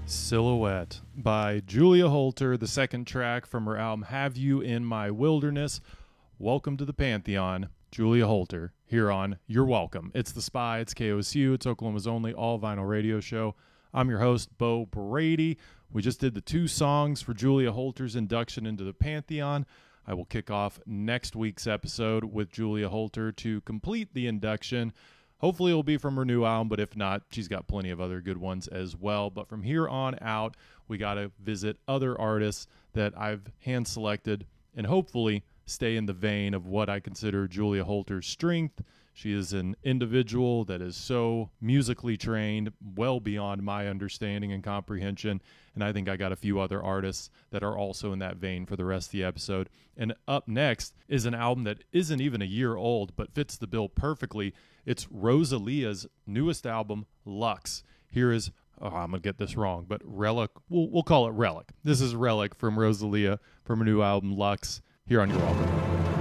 Silhouette by Julia Holter, the second track from her album Have You in My Wilderness. Welcome to the Pantheon, Julia Holter, here on You're Welcome. It's The Spy, it's KOSU, it's Oklahoma's only all-vinyl radio show. I'm your host, Bo Brady. We just did the 2 songs for Julia Holter's induction into the Pantheon. I will kick off next week's episode with Julia Holter to complete the induction. Hopefully it'll be from her new album, but if not, she's got plenty of other good ones as well. But from here on out, we got to visit other artists that I've hand-selected and hopefully stay in the vein of what I consider Julia Holter's strength. She is an individual that is so musically trained, well beyond my understanding and comprehension. And I think I got a few other artists that are also in that vein for the rest of the episode. And up next is an album that isn't even a year old, but fits the bill perfectly. It's Rosalia's newest album, Lux. Here is, I'm going to get this wrong, but Relic. We'll call it Relic. This is Relic from Rosalia from her new album, Lux, here on Your Welcome.